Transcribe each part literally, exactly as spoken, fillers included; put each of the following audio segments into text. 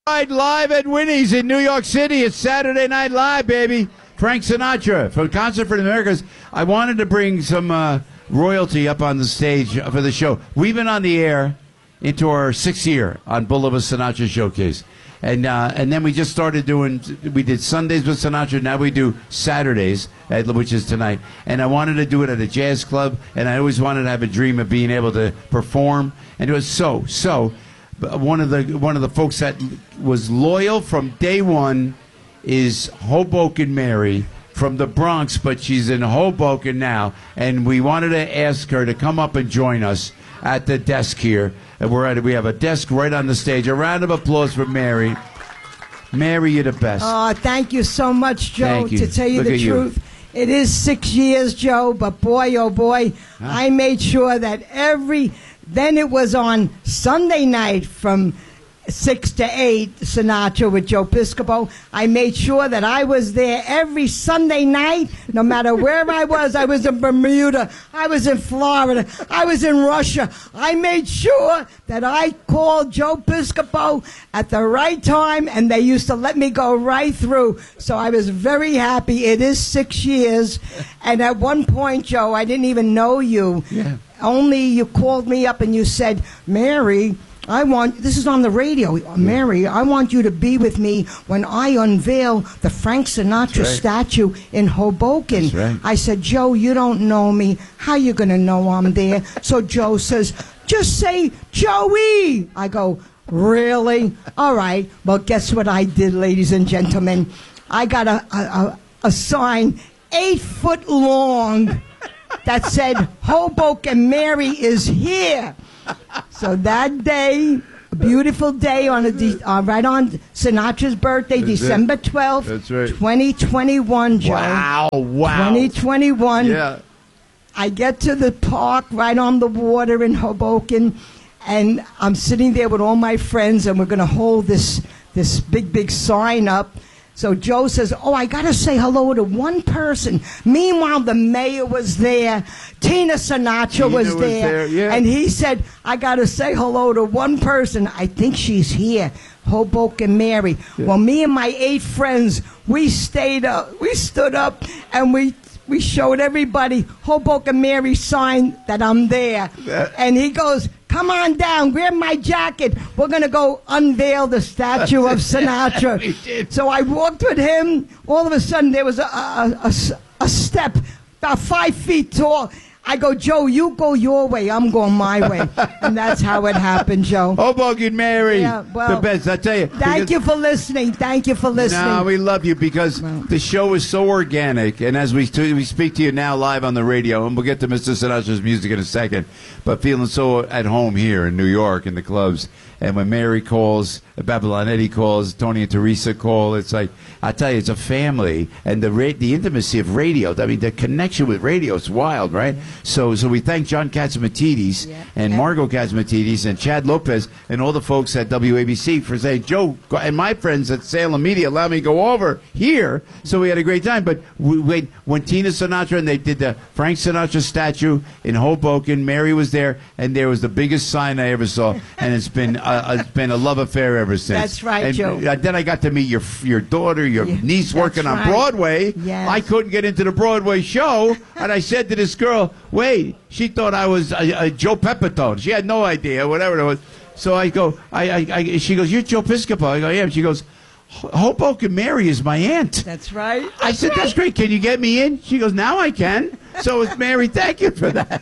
Right, live at Winnie's in New York City. It's Saturday Night Live, baby. Frank Sinatra from Concert for the Americas. I wanted to bring some uh, royalty up on the stage for the show. We've been on the air into our sixth year on Boulevard Sinatra Showcase. And uh, and then we just started doing, we did Sundays with Sinatra. Now we do Saturdays, at, which is tonight. And I wanted to do it at a jazz club. And I always wanted to have a dream of being able to perform. And it was so, so. One of the one of the folks that was loyal from day one is Hoboken Mary from the Bronx, but she's in Hoboken now, and we wanted to ask her to come up and join us at the desk here. And we're at we have a desk right on the stage. A round of applause for Mary. Mary, you're the best. Oh, thank you so much, Joe. Thank you. To tell you Look the at you. truth, it is six years, Joe. But boy, oh boy, Huh? I made sure that every. Then it was on Sunday night from six to eight, Sinatra with Joe Piscopo. I made sure that I was there every Sunday night, no matter where I was. I was in Bermuda. I was in Florida. I was in Russia. I made sure that I called Joe Piscopo at the right time, and they used to let me go right through. So I was very happy. It is six years. And at one point, Joe, I didn't even know you. Yeah. Only you called me up and you said, Mary, I want, this is on the radio, Mary, I want you to be with me when I unveil the Frank Sinatra right. statue in Hoboken. That's right. I said, Joe, you don't know me. How you going to know I'm there? So Joe says, just say Joey. I go, really? All right. Well, guess what I did, ladies and gentlemen? I got a, a, a, a sign eight foot long that said, Hoboken Mary is here. So that day, a beautiful day, on a de- uh, right on Sinatra's birthday, That's December twelfth, That's right. twenty twenty-one, Joe. Wow, wow. twenty twenty-one. Yeah. I get to the park right on the water in Hoboken, and I'm sitting there with all my friends, and we're going to hold this this big, big sign up. So Joe says, oh, I got to say hello to one person. Meanwhile, the mayor was there. Tina Sinatra Tina was was there, there. yeah. And he said, I got to say hello to one person. I think she's here, Hoboken Mary. Yeah. Well, me and my eight friends, we stayed up. We stood up, and we we showed everybody Hoboken Mary sign that I'm there. That- And he goes, come on down, grab my jacket. We're going to go unveil the statue of Sinatra. We did. So I walked with him. All of a sudden, there was a, a, a, a step about five feet tall. I go, Joe, you go your way. I'm going my way. And that's how it happened, Joe. Hoboken Mary, Yeah, well, the best. I tell you. Thank because- you for listening. Thank you for listening. No, we love you because Well. the show is so organic. And as we we speak to you now live on the radio, and we'll get to Mister Sinatra's music in a second, but feeling so at home here in New York in the clubs. And when Mary calls, Babylon Eddie calls, Tony and Teresa call, it's like, I tell you, it's a family. And the ra- the intimacy of radio, I mean, the connection with radio is wild, right? So so we thank John Katsimatidis Yeah. and Yeah. Margot Katsimatidis and Chad Lopez and all the folks at W A B C for saying, Joe, go, and my friends at Salem Media allowed me to go over here. So we had a great time. But we, we, when Tina Sinatra and they did the Frank Sinatra statue in Hoboken, Mary was there, and there was the biggest sign I ever saw. And it's been uh, it's been a love affair ever since. That's right, and, Joe. uh, then I got to meet your your daughter, your Yeah, niece that's working on right. Broadway. Yes. I couldn't get into the Broadway show, and I said to this girl, wait, she thought I was a, a Joe Pepitone. She had no idea, whatever it was. So I go, I, I, I she goes, you're Joe Piscopo. I go, yeah. And she goes, Hoboken Mary is my aunt. That's right. I said, that's great. Can you get me in? She goes, now I can. So it's Mary. Thank you for that.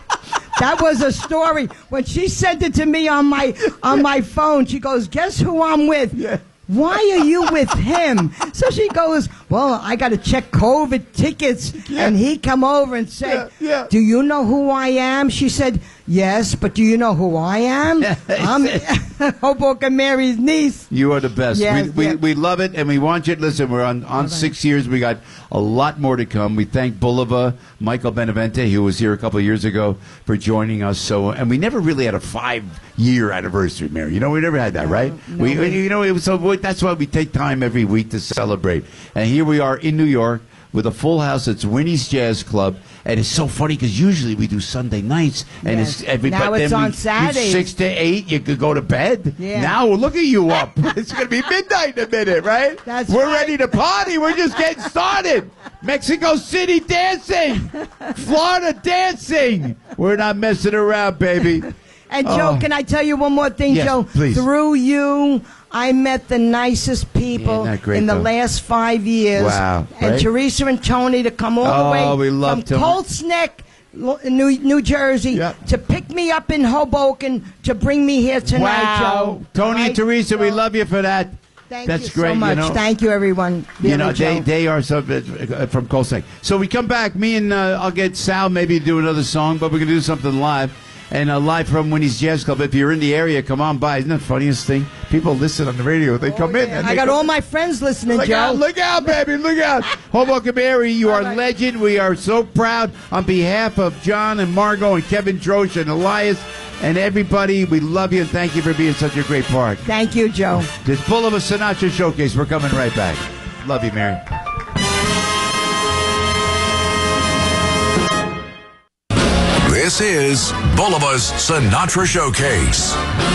That was a story. When she sent it to me on my on my phone, she goes, guess who I'm with? Yeah. Why are you with him? So she goes, well, I got to check COVID tickets. Yeah. And he come over and said, Yeah, yeah. do you know who I am? She said, yes, but do you know who I am? I'm Hoboken Mary's niece. You are the best. Yes, we, we, yeah. we love it, and we want you. Listen, we're on, on six years. We got a lot more to come. We thank Boulevard, Michael Benavente, who was here a couple of years ago, for joining us. So, and we never really had a five-year anniversary, Mary. You know, we never had that, right? no, we, we- you know, it was so that's why we take time every week to celebrate. And here we are in New York. with a full house. It's Winnie's Jazz Club, and it's so funny because usually we do Sunday nights, and Yes. it's everybody. Now it's then on we, Saturdays. Six to eight, you could go to bed. Yeah. Now look at you up. It's going to be midnight in a minute, right? That's We're right. ready to party. We're just getting started. Mexico City dancing, Florida dancing. We're not messing around, baby. And Joe, Oh. can I tell you one more thing, Yes, Joe? please. Through you, I met the nicest people Isn't that great, in the though? last five years. Wow, And right? Teresa and Tony to come all the way Oh, we loved from them. Colts Neck, Lo- New, New Jersey, Yep. to pick me up in Hoboken to bring me here tonight, Wow. Joe. Tony Right, and Teresa, we Joe? love you for that. Thank That's you great, so you much. know. Thank you, everyone. You know, Billy they, Joe. they are so uh, from Colsec. So we come back. Me and uh, I'll get Sal maybe to do another song, but we're gonna do something live and uh, live from Winnie's Jazz Club. If you're in the area, come on by. Isn't that the funniest thing? People listen on the radio. They come in. And I they got come all in. my friends listening, Look Joe. out, look out, baby, look out. Hoboken Mary, you are right. legend. We are so proud on behalf of John and Margot and Kevin Drosh and Elias and everybody. We love you and thank you for being such a great part. Thank you, Joe. This Bull of a Sinatra showcase. We're coming right back. Love you, Mary. This is Bulliva's Sinatra Showcase.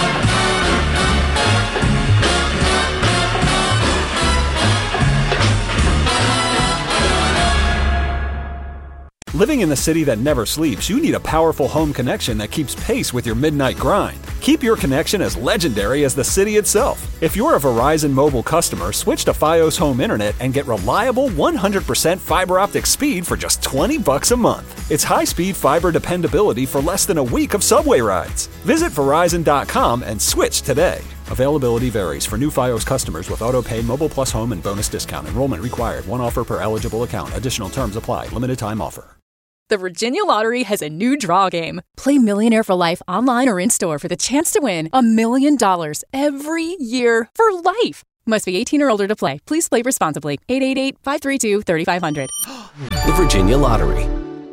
Living in the city that never sleeps, you need a powerful home connection that keeps pace with your midnight grind. Keep your connection as legendary as the city itself. If you're a Verizon mobile customer, switch to Fios Home Internet and get reliable one hundred percent fiber optic speed for just twenty bucks a month. It's high-speed fiber dependability for less than a week of subway rides. Visit Verizon dot com and switch today. Availability varies for new Fios customers with auto-pay, Mobile Plus Home, and bonus discount. Enrollment required. One offer per eligible account. Additional terms apply. Limited time offer. The Virginia Lottery has a new draw game. Play Millionaire for Life online or in-store for the chance to win a million dollars every year for life. Must be eighteen or older to play. Please play responsibly. eight eight eight, five three two, three five zero zero. The Virginia Lottery.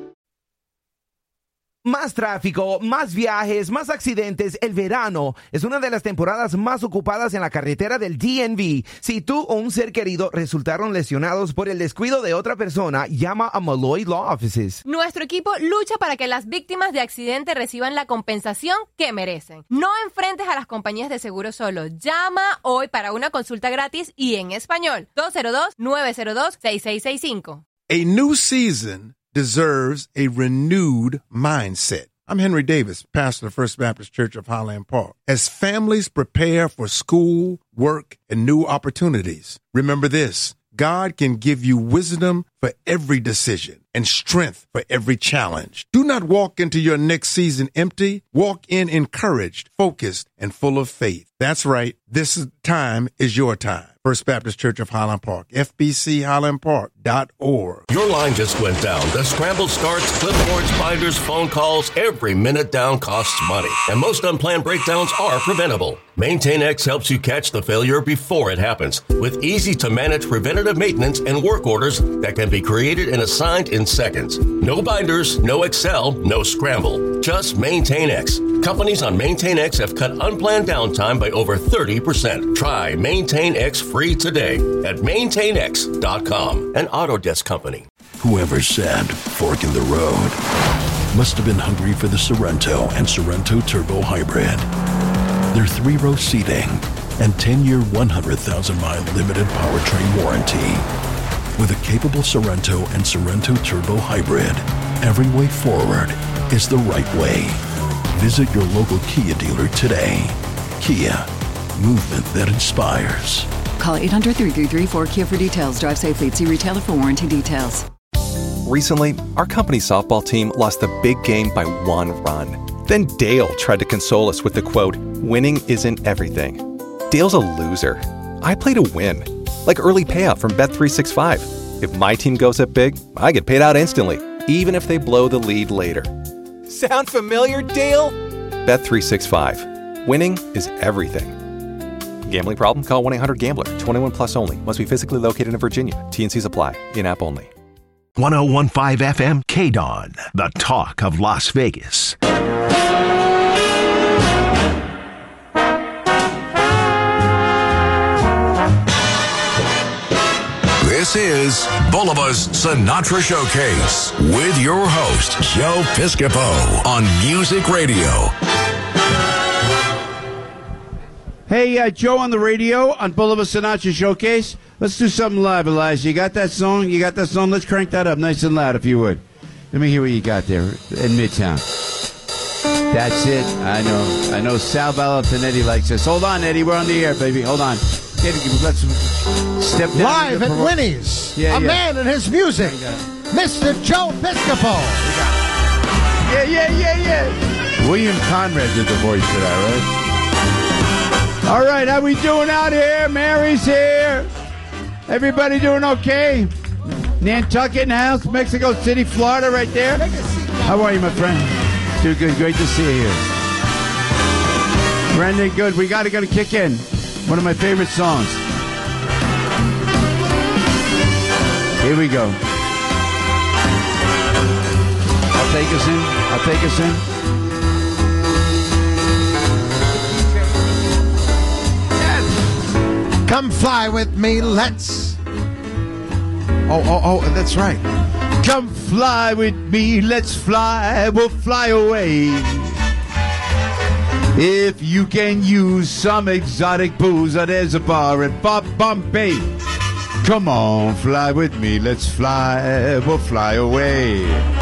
Más tráfico, más viajes, más accidentes. El verano es una de las temporadas más ocupadas en la carretera del D M V. Si tú o un ser querido resultaron lesionados por el descuido de otra persona, llama a Malloy Law Offices. Nuestro equipo lucha para que las víctimas de accidente reciban la compensación que merecen. No enfrentes a las compañías de seguro solo. Llama hoy para una consulta gratis y en español. dos cero dos, nueve cero dos, seis seis seis cinco. A new season deserves a renewed mindset. I'm Henry Davis, pastor of First Baptist Church of Highland Park. As families prepare for school, work, and new opportunities, remember this: God can give you wisdom for every decision and strength for every challenge. Do not walk into your next season empty. Walk in encouraged, focused, and full of faith. That's right. This is- time is your time. First Baptist Church of Highland Park, F B C highland park dot org. Your line just went down. The scramble starts, clipboards, binders, phone calls. Every minute down costs money. And most unplanned breakdowns are preventable. MaintainX helps you catch the failure before it happens with easy-to-manage preventative maintenance and work orders that can be created and assigned in seconds. No binders, no Excel, no scramble. Just MaintainX. Companies on MaintainX have cut unplanned downtime by over thirty percent. Try MaintainX free today at maintain x dot com, an Autodesk company. Whoever said fork in the road must have been hungry for the Sorrento and Sorrento Turbo Hybrid. Their three-row seating and ten-year, one hundred thousand mile limited powertrain warranty. With a capable Sorrento and Sorrento Turbo Hybrid, every way forward is the right way. Visit your local Kia dealer today. Kia, movement that inspires. Call eight hundred, three three three, four Kia for details. Drive safely at see retailer for warranty details. Recently, our company's softball team lost the big game by one run. Then Dale tried to console us with the quote, "Winning isn't everything." Dale's a loser. I play to win. Like early payout from Bet three sixty-five. If my team goes up big, I get paid out instantly, even if they blow the lead later. Sound familiar, Dale? Bet three sixty-five. Winning is everything. Gambling problem? Call one eight hundred gambler. twenty-one plus only. Must be physically located in Virginia. T and C's apply. In-app only. one oh one point five F M K-Dawn, the talk of Las Vegas. This This is Bulliva's Sinatra Showcase with your host, Joe Piscopo on Music Radio. Hey, uh, Joe on the radio on Bulliva Sinatra Showcase. Let's do something live, Elijah. You got that song? You got that song? Let's crank that up nice and loud if you would. Let me hear what you got there in Midtown. That's it. I know. I know Sal Valentinetti likes this. Hold on, Eddie. We're on the air, baby. Hold on. Let's step down. Live at Winnie's. Yeah, a yeah. man and his music. Mister Joe Piscopo. Yeah, yeah, yeah, yeah. William Conrad did the voice for that, right? All right, how we doing out here? Mary's here. Everybody doing okay? Nantucket in the house, Mexico City, Florida, right there. How are you, my friend? Doing good. Great to see you here. Brendan, good. We got to got to kick in. One of my favorite songs. Here we go. I'll take us in. I'll take us in. Come fly with me, let's. Oh, oh, oh, that's right. Come fly with me, let's fly, we'll fly away. If you can use some exotic booze, oh, there's a bar at Bob Bombay. Come on, fly with me, let's fly, we'll fly away.